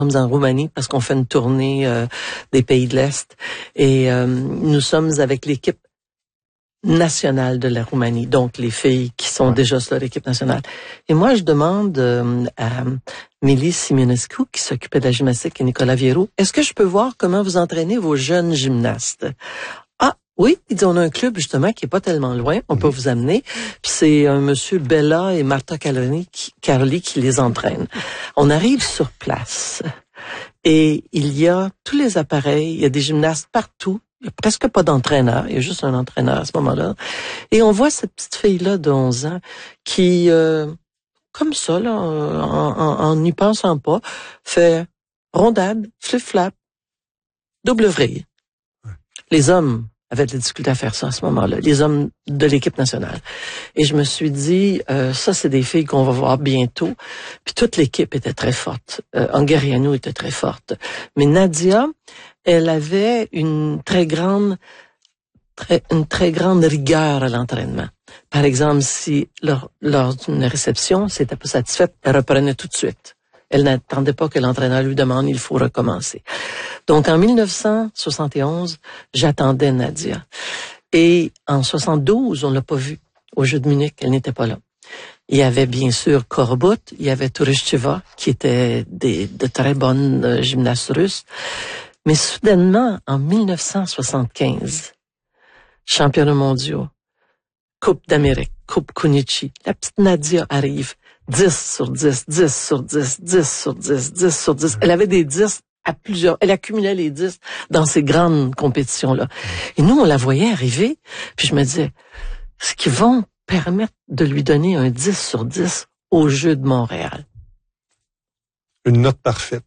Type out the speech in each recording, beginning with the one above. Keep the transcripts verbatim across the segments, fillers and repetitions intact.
sommes en Roumanie parce qu'on fait une tournée euh, des pays de l'Est et euh, nous sommes avec l'équipe nationale de la Roumanie, donc les filles qui sont ouais. déjà sur l'équipe nationale. Et moi, je demande euh, à Mélie Simonescu, qui s'occupait de la gymnastique, et Nicolas Viero, est-ce que je peux voir comment vous entraînez vos jeunes gymnastes? Ah, oui, il dit, on a un club justement qui est pas tellement loin, on mmh. peut vous amener. Puis c'est un monsieur Bella et Marta Carli qui, Carli qui les entraînent. On arrive sur place et il y a tous les appareils, il y a des gymnastes partout. Il n'y a presque pas d'entraîneur, il y a juste un entraîneur à ce moment-là. Et on voit cette petite fille-là de onze ans qui, euh, comme ça, là, en n'y pensant pas, fait rondade, flip-flap, double vrille. Ouais. Les hommes avaient de la difficulté à faire ça à ce moment-là, les hommes de l'équipe nationale. Et je me suis dit, euh, ça, c'est des filles qu'on va voir bientôt. Puis toute l'équipe était très forte. Euh, Ongarianu était très forte. Mais Nadia, elle avait une très grande, très, une très grande rigueur à l'entraînement. Par exemple, si lors, lors d'une réception, c'était pas satisfaite, elle reprenait tout de suite. Elle n'attendait pas que l'entraîneur lui demande, il faut recommencer. Donc, en mille neuf cent soixante et onze, j'attendais Nadia. Et en soixante-douze, on l'a pas vue au Jeux de Munich, elle n'était pas là. Il y avait bien sûr Korobut, il y avait Tourishcheva, qui étaient des, de très bonnes euh, gymnastes russes. Mais soudainement, en mille neuf cent soixante-quinze, championnats mondiaux, Coupe d'Amérique, Coupe Kunichi, la petite Nadia arrive, dix sur dix, dix sur dix, dix sur dix, dix sur dix. Elle avait des dix à plusieurs, elle accumulait les dix dans ces grandes compétitions-là. Et nous, on la voyait arriver, puis je me disais, ce qu'ils vont permettre de lui donner un dix sur dix aux Jeux de Montréal? Une note parfaite.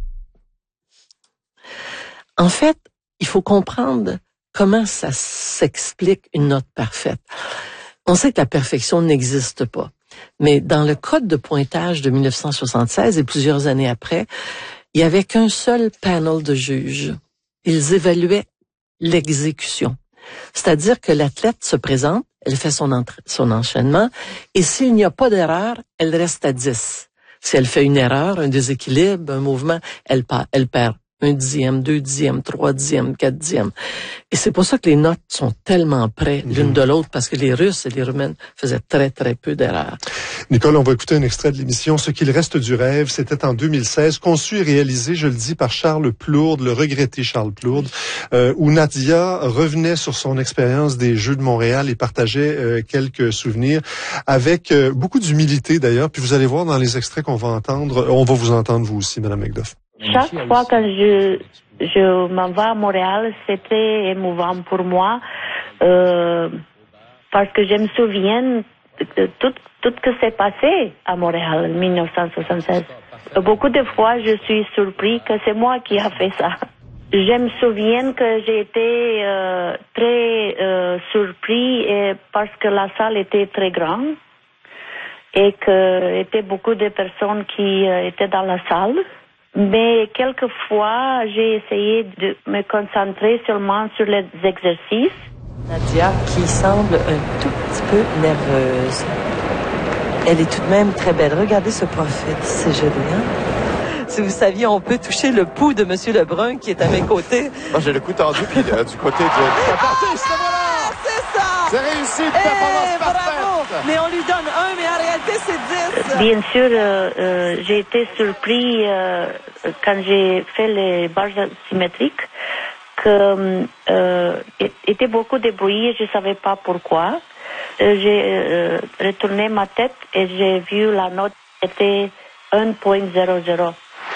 En fait, il faut comprendre comment ça s'explique une note parfaite. On sait que la perfection n'existe pas. Mais dans le code de pointage de mille neuf cent soixante-seize et plusieurs années après, il y avait qu'un seul panel de juges. Ils évaluaient l'exécution. C'est-à-dire que l'athlète se présente, elle fait son, entra- son enchaînement, et s'il n'y a pas d'erreur, elle reste à dix. Si elle fait une erreur, un déséquilibre, un mouvement, elle, pa- elle perd un dixième, deux dixièmes, trois dixièmes, quatre dixièmes. Et c'est pour ça que les notes sont tellement près l'une de l'autre, parce que les Russes et les Roumaines faisaient très, très peu d'erreurs. Nicole, on va écouter un extrait de l'émission « Ce qu'il reste du rêve ». C'était en deux mille seize, conçu et réalisé, je le dis, par Charles Plourde, le regretté Charles Plourde, euh, où Nadia revenait sur son expérience des Jeux de Montréal et partageait euh, quelques souvenirs avec euh, beaucoup d'humilité d'ailleurs. Puis vous allez voir dans les extraits qu'on va entendre, on va vous entendre vous aussi, Mme McDuff. Chaque fois que je, je m'en vais à Montréal, c'était émouvant pour moi, euh, parce que je me souviens de tout, tout ce qui s'est passé à Montréal en mille neuf cent soixante-seize. Beaucoup de fois, je suis surpris que c'est moi qui a fait ça. Je me souviens que j'ai été euh, très euh, surpris et parce que la salle était très grande et qu'il y avait beaucoup de personnes qui euh, étaient dans la salle. Mais quelquefois, j'ai essayé de me concentrer seulement sur les exercices. Nadia, qui semble un tout petit peu nerveuse. Elle est tout de même très belle. Regardez ce profil, c'est joli, hein? Si vous saviez, on peut toucher le pouls de Monsieur Lebrun qui est à mes côtés. Moi, j'ai le coup tendu, puis euh, du côté de... Ah, c'est ça! C'est réussi, une performance hey, parfaite! Bravo! Mais on lui donne un, mais en réalité, c'est dix. Bien sûr, euh, euh, j'ai été surpris euh, quand j'ai fait les barres symétriques que euh, était beaucoup de bruit et je savais pas pourquoi. Euh, j'ai euh, retourné ma tête et j'ai vu la note était un virgule zéro zéro.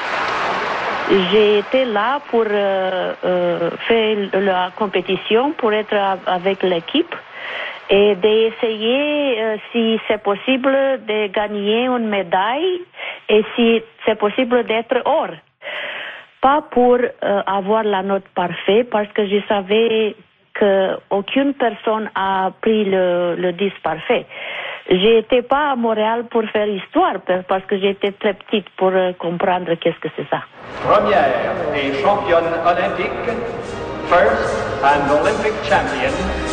J'ai été là pour euh, euh, faire la compétition, pour être avec l'équipe et d'essayer, euh, si c'est possible, de gagner une médaille et si c'est possible d'être or. Pas pour euh, avoir la note parfaite, parce que je savais qu'aucune personne a pris le, le dix parfait. J'étais pas à Montréal pour faire histoire, parce que j'étais très petite pour euh, comprendre qu'est-ce que c'est ça. Première et championne olympique, first and Olympic champion,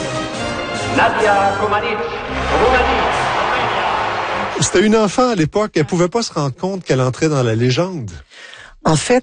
Nadia Comaneci, Roumanie. C'était une enfant à l'époque, elle pouvait pas se rendre compte qu'elle entrait dans la légende. En fait,